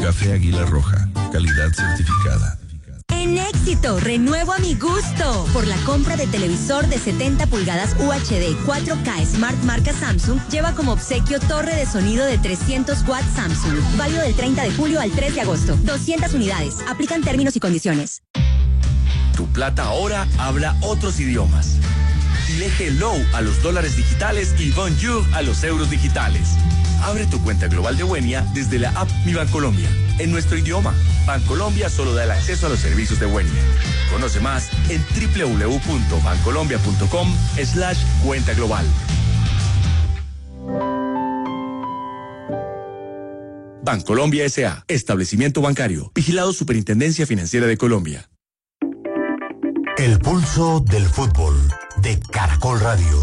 Café Águila Roja, calidad certificada. En Éxito, renuevo a mi gusto. Por la compra de televisor de 70 pulgadas UHD 4K Smart marca Samsung, lleva como obsequio torre de sonido de 300 watts Samsung. Válido del 30 de julio al 3 de agosto. 200 unidades. Aplican términos y condiciones. Tu plata ahora habla otros idiomas. Dile hello a los dólares digitales y bonjour a los euros digitales. Abre tu cuenta global de Wenia desde la app Mi Bancolombia, en nuestro idioma. Bancolombia solo da el acceso a los servicios de Wenia. Conoce más en www.bancolombia.com/cuenta global. Bancolombia S.A. Establecimiento bancario. Vigilado Superintendencia Financiera de Colombia. El pulso del fútbol de Caracol Radio.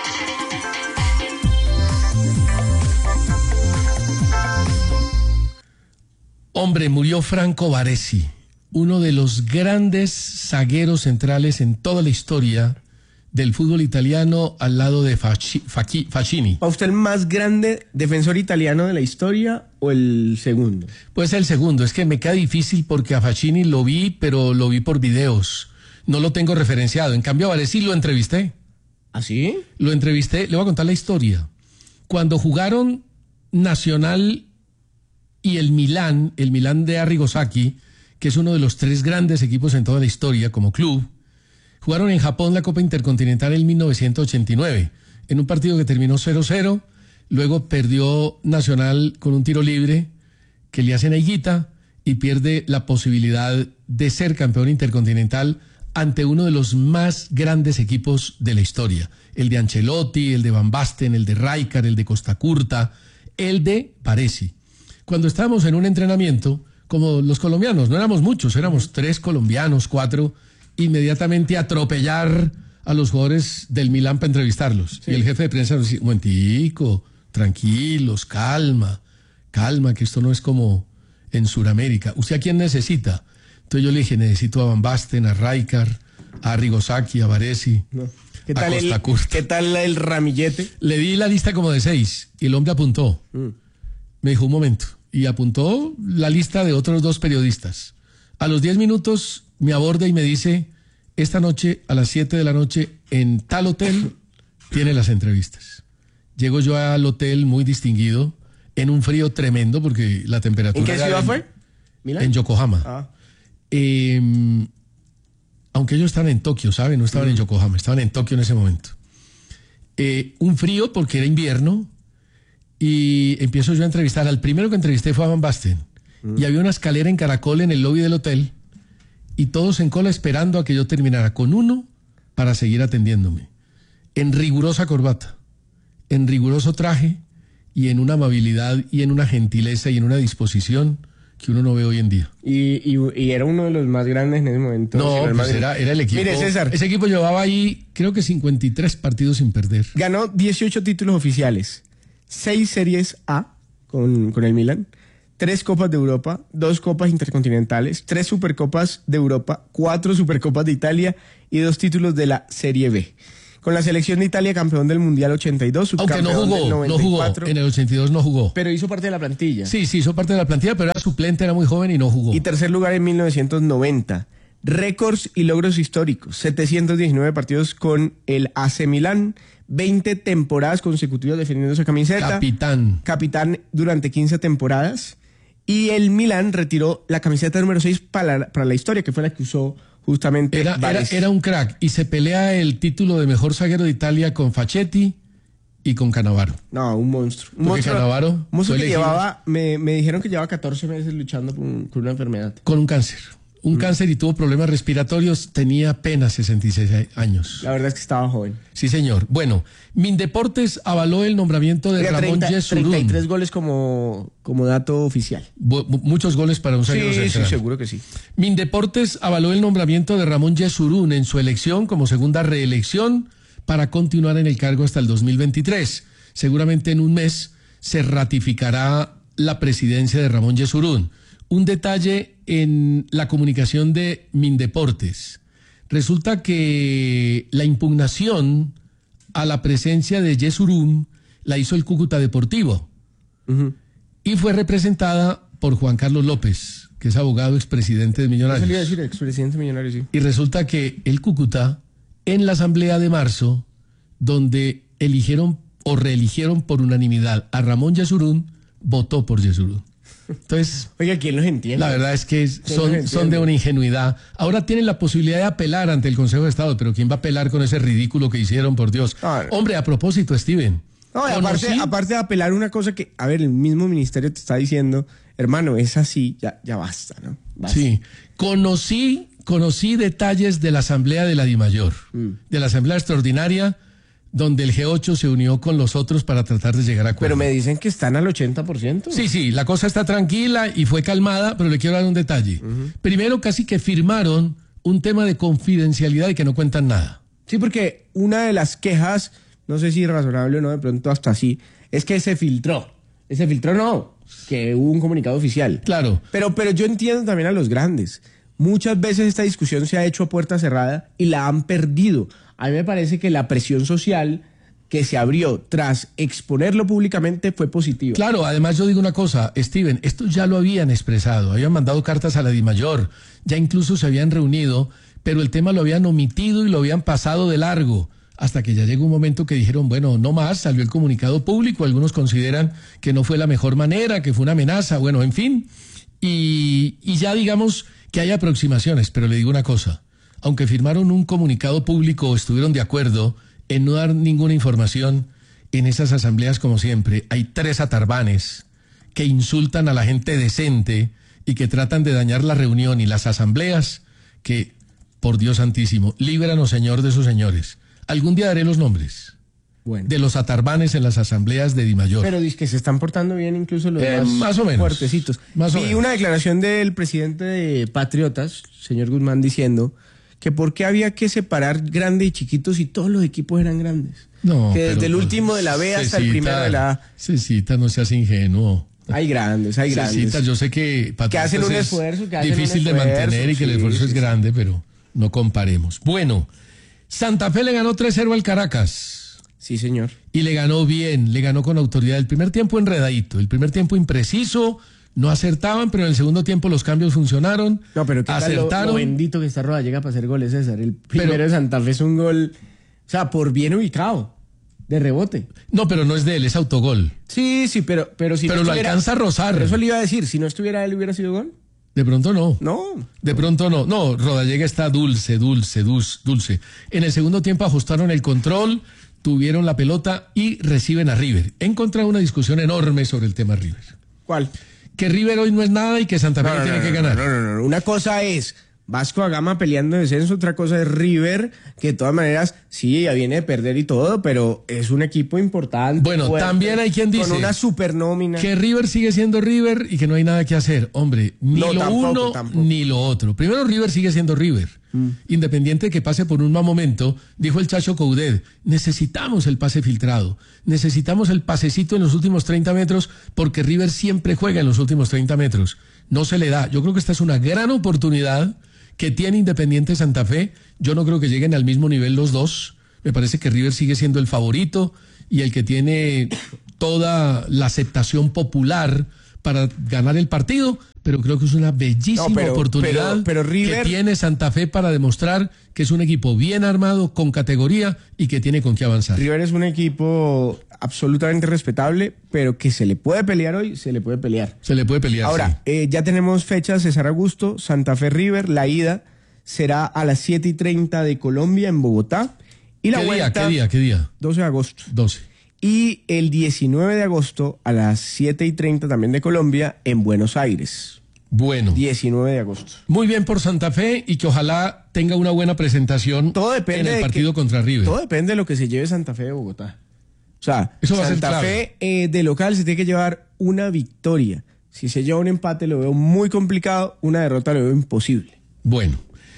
Hombre, murió Franco Baresi, uno de los grandes zagueros centrales en toda la historia del fútbol italiano, al lado de Facchini. ¿Para usted el más grande defensor italiano de la historia o el segundo? Pues el segundo. Es que me queda difícil porque a Facchini lo vi, pero lo vi por videos. No lo tengo referenciado. En cambio, a Baresi lo entrevisté. ¿Ah, sí? Lo entrevisté. Le voy a contar la historia. Cuando jugaron Nacional y el Milán de Arrigo Sacchi, que es uno de los 3 grandes equipos en toda la historia como club, jugaron en Japón la Copa Intercontinental en 1989, en un partido que terminó 0-0, luego perdió Nacional con un tiro libre que le hacen a Higuita y pierde la posibilidad de ser campeón intercontinental ante uno de los más grandes equipos de la historia, el de Ancelotti, el de Van Basten, el de Rijkaard, el de Costa Curta, el de Baresi. Cuando estábamos en un entrenamiento, como los colombianos, no éramos muchos, éramos 3 colombianos, 4, inmediatamente atropellar a los jugadores del Milán para entrevistarlos. Sí. Y el jefe de prensa nos decía, un momentico, tranquilos, calma, que esto no es como en Sudamérica. ¿Usted a quién necesita? Entonces yo le dije, necesito a Van Basten, a Rijkaard, a Arrigo Sacchi, a Baresi, ¿Qué a Costa Curta. ¿Qué tal el ramillete? Le di la lista como de 6 y el hombre apuntó. Me dijo, un momento. Y apuntó la lista de otros 2 periodistas. A los 10 minutos me aborda y me dice, esta noche a las 7 de la noche en tal hotel tiene las entrevistas. Llego yo al hotel muy distinguido, en un frío tremendo porque la temperatura... ¿En qué ciudad fue? ¿Milán? En Yokohama. Aunque ellos estaban en Tokio, ¿saben? No estaban en Yokohama, estaban en Tokio en ese momento. Un frío porque era invierno. Y empiezo yo a entrevistar. Al primero que entrevisté fue a Van Basten. Y había una escalera en caracol en el lobby del hotel. Y todos en cola esperando a que yo terminara con uno para seguir atendiéndome. En rigurosa corbata, en riguroso traje y en una amabilidad y en una gentileza y en una disposición que uno no ve hoy en día. Y era uno de los más grandes en ese momento. No, pues era el equipo. Mire, César. Ese equipo llevaba ahí, creo que 53 partidos sin perder. Ganó 18 títulos oficiales. 6 Series A con el Milan, 3 Copas de Europa, 2 Copas Intercontinentales, 3 Supercopas de Europa, 4 Supercopas de Italia y 2 títulos de la Serie B. Con la selección de Italia, campeón del Mundial 82, subcampeón del 94. No jugó, en el 82 no jugó. Pero hizo parte de la plantilla. Sí, hizo parte de la plantilla, pero era suplente, era muy joven y no jugó. Y tercer lugar en 1990. Récords y logros históricos, 719 partidos con el AC Milán, 20 temporadas consecutivas defendiendo esa camiseta. Capitán durante 15 temporadas. Y el Milán retiró la camiseta número 6 para la historia, que fue la que usó justamente era un crack. Y se pelea el título de mejor zaguero de Italia con Facchetti y con Cannavaro. No, un monstruo. Cannavaro que llevaba, me dijeron que llevaba 14 meses luchando con una enfermedad. Con un cáncer. Cáncer y tuvo problemas respiratorios, tenía apenas 66 años. La verdad es que estaba joven. Sí, señor. Bueno, Mindeportes avaló el nombramiento de Ramón Yesurún. 33 goles como dato oficial. Muchos goles para un zaguero central. Sí, seguro que sí. Mindeportes avaló el nombramiento de Ramón Yesurún en su elección como segunda reelección para continuar en el cargo hasta el 2023. Seguramente en un mes se ratificará la presidencia de Ramón Yesurún. Un detalle en la comunicación de Mindeportes. Resulta que la impugnación a la presencia de Yesurún la hizo el Cúcuta Deportivo. Y fue representada por Juan Carlos López, que es abogado, expresidente de Millonarios. Eso le iba a decir, expresidente de Millonarios, sí. Y resulta que el Cúcuta, en la asamblea de marzo, donde eligieron o reeligieron por unanimidad a Ramón Yesurún, votó por Yesurún. Entonces, oiga, ¿quién los entiende? La verdad es que son de una ingenuidad. Ahora tienen la posibilidad de apelar ante el Consejo de Estado, pero ¿quién va a apelar con ese ridículo que hicieron, por Dios? Hombre, a propósito, Steven. No, aparte de apelar una cosa que, a ver, el mismo ministerio te está diciendo, hermano, es así, ya basta, ¿no? Basta. Sí, conocí detalles de la asamblea de la DIMAYOR, de la asamblea extraordinaria, donde el G8 se unió con los otros para tratar de llegar a acuerdo. Pero me dicen que están al 80%. Sí, la cosa está tranquila y fue calmada, pero le quiero dar un detalle. Primero, casi que firmaron un tema de confidencialidad y que no cuentan nada. Sí, porque una de las quejas, no sé si razonable o no, de pronto hasta así, es que se filtró. Que hubo un comunicado oficial. Claro. Pero yo entiendo también a los grandes. Muchas veces esta discusión se ha hecho a puerta cerrada y la han perdido. A mí me parece que la presión social que se abrió tras exponerlo públicamente fue positiva. Claro, además yo digo una cosa, Steven, esto ya lo habían expresado, habían mandado cartas a la DIMAYOR, ya incluso se habían reunido, pero el tema lo habían omitido y lo habían pasado de largo, hasta que ya llegó un momento que dijeron, bueno, no más, salió el comunicado público, algunos consideran que no fue la mejor manera, que fue una amenaza, bueno, en fin, y ya digamos que hay aproximaciones, pero le digo una cosa, aunque firmaron un comunicado público o estuvieron de acuerdo en no dar ninguna información, en esas asambleas, como siempre, hay 3 atarbanes que insultan a la gente decente y que tratan de dañar la reunión y las asambleas, que, por Dios santísimo, líbranos, Señor, de esos señores. Algún día daré los nombres de los atarbanes en las asambleas de DIMAYOR. Pero dice que se están portando bien incluso los más o menos fuertecitos. Vi una declaración del presidente de Patriotas, señor Guzmán, diciendo que por qué había que separar grande y chiquitos si todos los equipos eran grandes. No, que desde el último de la B hasta el primero de la A. Cecita, no seas ingenuo. Hay grandes. Cecita, yo sé que Patriotas hacen un esfuerzo, difícil de mantener y que el esfuerzo es grande, pero no comparemos. Bueno, Santa Fe le ganó 3-0 al Caracas. Sí, señor. Y le ganó bien, le ganó con autoridad. El primer tiempo enredadito, el primer tiempo impreciso, no acertaban, pero en el segundo tiempo los cambios funcionaron. No, pero qué acertaron. Lo bendito que está Rodallega para hacer goles, César. El primero de Santa Fe es un gol, o sea, por bien ubicado, de rebote. No, pero no es de él, es autogol. Sí, pero si pero no lo alcanza a rozar. Pero eso le iba a decir, si no estuviera él, ¿hubiera sido gol? De pronto no. No. De pronto no. No, Rodallega está dulce. En el segundo tiempo ajustaron el control, tuvieron la pelota y reciben a River. He encontrado una discusión enorme sobre el tema River. ¿Cuál? Que River hoy no es nada y que Santa Fe tiene que ganar. No. Una cosa es Vasco da Gama peleando descenso, otra cosa es River, que de todas maneras, sí, ya viene de perder y todo, pero es un equipo importante. Bueno, fuerte, también hay quien dice con una supernómina. Que River sigue siendo River y que no hay nada que hacer. Hombre, ni lo uno ni lo otro. Primero, River sigue siendo River. Independiente de que pase por un mal momento, dijo el Chacho Coudet, necesitamos el pase filtrado, necesitamos el pasecito en los últimos 30 metros, porque River siempre juega en los últimos 30 metros. No se le da. Yo creo que esta es una gran oportunidad que tiene Independiente Santa Fe. Yo no creo que lleguen al mismo nivel los dos. Me parece que River sigue siendo el favorito y el que tiene toda la aceptación popular para ganar el partido, pero creo que es una bellísima oportunidad pero River, que tiene Santa Fe para demostrar que es un equipo bien armado, con categoría y que tiene con qué avanzar. River es un equipo absolutamente respetable, pero que se le puede pelear hoy, se le puede pelear. Se le puede pelear, ahora, sí. Ya tenemos fecha, César Augusto, Santa Fe River, la ida será a las 7:30 de Colombia en Bogotá. Y la vuelta, ¿Qué día? 12 de agosto. 12. Y el 19 de agosto a las 7:30 también de Colombia en Buenos Aires. Bueno. 19 de agosto. Muy bien por Santa Fe y que ojalá tenga una buena presentación en el partido contra River. Todo depende de lo que se lleve Santa Fe de Bogotá. O sea, eso va Santa a ser Fe de local se tiene que llevar una victoria. Si se lleva un empate lo veo muy complicado, una derrota lo veo imposible. Bueno,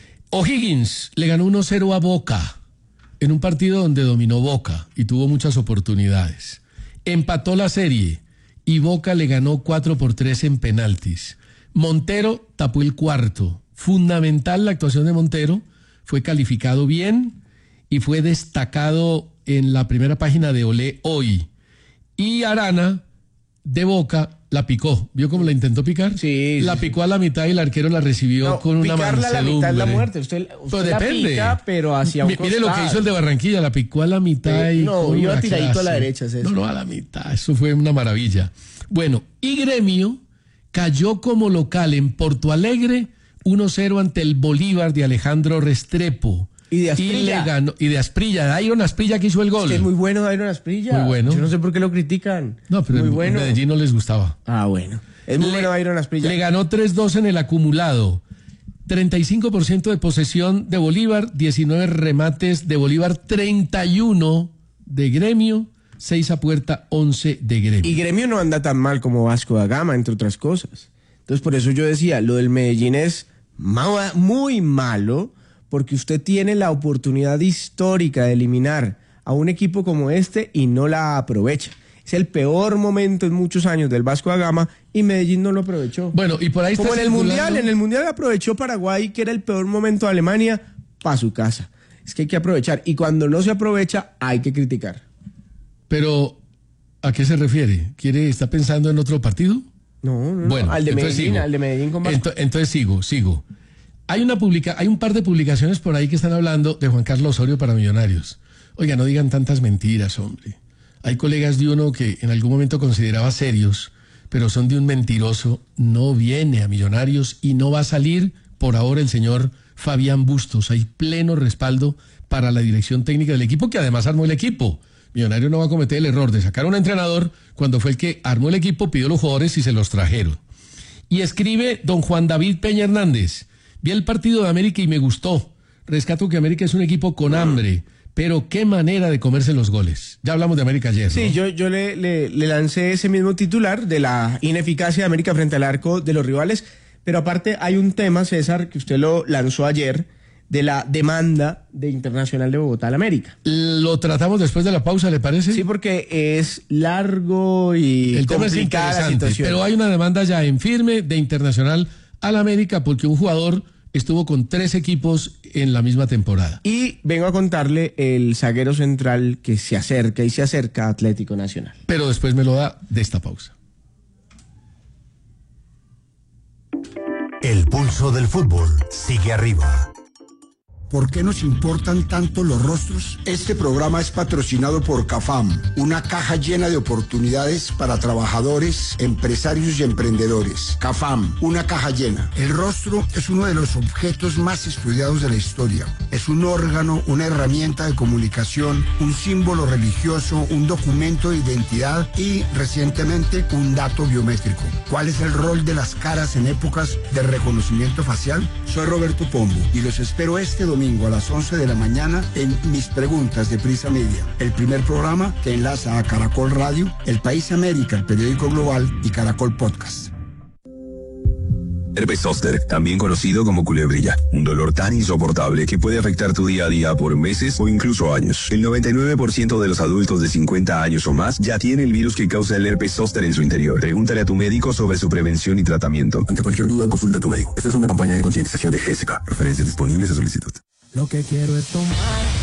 O'Higgins le ganó 1-0 a Boca en un partido donde dominó Boca y tuvo muchas oportunidades. Empató la serie y Boca le ganó 4-3 en penaltis. Montero tapó el cuarto. Fundamental la actuación de Montero, fue calificado bien y fue destacado en la primera página de Olé Hoy. Y Arana de Boca la picó. ¿Vio cómo la intentó picar? Sí. La picó a la mitad y el arquero la recibió con una mansedumbre. Picarla a la mitad es la muerte. Usted la pica, pero hacia un costado. Mire lo que hizo el de Barranquilla, la picó a la mitad y no, iba tiradito a la derecha. No, a la mitad. Eso fue una maravilla. Bueno, y Gremio cayó como local en Porto Alegre 1-0 ante el Bolívar de Alejandro Restrepo. Y de Asprilla. Y le ganó, y de Asprilla, Dairon Asprilla que hizo el gol. Es que es muy bueno Dairon Asprilla. Muy bueno. Yo no sé por qué lo critican. No, pero muy bueno. En Medellín no les gustaba. Ah, bueno. Es muy bueno Dairon Asprilla. Le ganó 3-2 en el acumulado. 35% de posesión de Bolívar, 19 remates de Bolívar, 31 de Gremio, 6 a puerta, 11 de Gremio. Y Gremio no anda tan mal como Vasco da Gama, entre otras cosas. Entonces, por eso yo decía, lo del Medellín es muy malo, porque usted tiene la oportunidad histórica de eliminar a un equipo como este y no la aprovecha. Es el peor momento en muchos años del Vasco da Gama y Medellín no lo aprovechó. Bueno, y por ahí como en el Mundial aprovechó Paraguay, que era el peor momento de Alemania, para su casa. Es que hay que aprovechar, y cuando no se aprovecha hay que criticar. Pero, ¿a qué se refiere? ¿Está pensando en otro partido? No, bueno, al de Medellín con Vasco. Entonces sigo. Hay un par de publicaciones por ahí que están hablando de Juan Carlos Osorio para Millonarios. Oiga, no digan tantas mentiras, hombre. Hay colegas de uno que en algún momento consideraba serios, pero son de un mentiroso. No viene a Millonarios y no va a salir por ahora el señor Fabián Bustos. Hay pleno respaldo para la dirección técnica del equipo, que además armó el equipo. Millonario no va a cometer el error de sacar a un entrenador cuando fue el que armó el equipo, pidió los jugadores y se los trajeron. Y escribe don Juan David Peña Hernández: vi el partido de América y me gustó. Rescato que América es un equipo con hambre, pero qué manera de comerse los goles. Ya hablamos de América ayer, ¿no? Sí, yo le lancé ese mismo titular de la ineficacia de América frente al arco de los rivales, pero aparte hay un tema, César, que usted lo lanzó ayer, de la demanda de Internacional de Bogotá al América. ¿Lo tratamos después de la pausa, le parece? Sí, porque es largo y el tema complicada es la situación. Pero hay una demanda ya en firme de Internacional al América porque un jugador estuvo con 3 equipos en la misma temporada. Y vengo a contarle el zaguero central que se acerca a Atlético Nacional. Pero después me lo da de esta pausa. El pulso del fútbol sigue arriba. ¿Por qué nos importan tanto los rostros? Este programa es patrocinado por CAFAM, una caja llena de oportunidades para trabajadores, empresarios y emprendedores. CAFAM, una caja llena. El rostro es uno de los objetos más estudiados de la historia. Es un órgano, una herramienta de comunicación, un símbolo religioso, un documento de identidad y, recientemente, un dato biométrico. ¿Cuál es el rol de las caras en épocas de reconocimiento facial? Soy Roberto Pombo y los espero este domingo a las 11 de la mañana en Mis Preguntas de Prisa Media, el primer programa que enlaza a Caracol Radio, El País América, el periódico global y Caracol Podcast. Herpes zóster, también conocido como culebrilla, un dolor tan insoportable que puede afectar tu día a día por meses o incluso años. El 99% de los adultos de 50 años o más ya tiene el virus que causa el herpes zóster en su interior. Pregúntale a tu médico sobre su prevención y tratamiento. Ante cualquier duda, consulta a tu médico. Esta es una campaña de concientización de GESCA. Referencias disponibles a solicitud. Lo que quiero es tomar